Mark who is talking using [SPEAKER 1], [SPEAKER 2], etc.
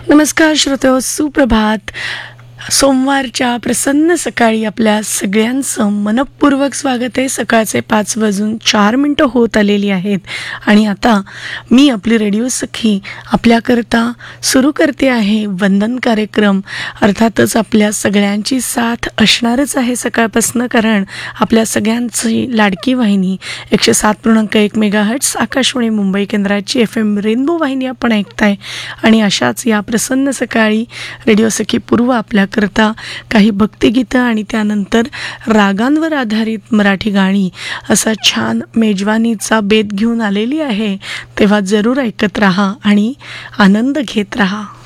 [SPEAKER 1] नमस्कार श्रोते, सुप्रभात. सोमवारच्या प्रसन्न सकाळी आपल्या सगळ्यांचं मनपूर्वक स्वागत आहे. सकाळचे 5:04 होत आलेली आहेत आणि आता मी आपली रेडिओ सखी आपल्याकरता सुरू करते आहे वंदन कार्यक्रम. अर्थातच आपल्या सगळ्यांची साथ असणारच आहे सकाळपासून, कारण आपल्या सगळ्यांची लाडकी वाहिनी 107.1 मेगाहर्ट्झ आकाशवाणी मुंबई केंद्राची FM रेनबो वाहिनी आपण ऐकताय. आणि अशाच या प्रसन्न सकाळी रेडिओ सखी पूर्व आपल्याकरता काही भक्तिगीतं आणि त्यानंतर रागांवर आधारित मराठी गाणी असा छान मेजवानीचा बेत घेऊन आलेली आहे. तेव्हा जरूर ऐकत राहा आणि आनंद घेत राहा.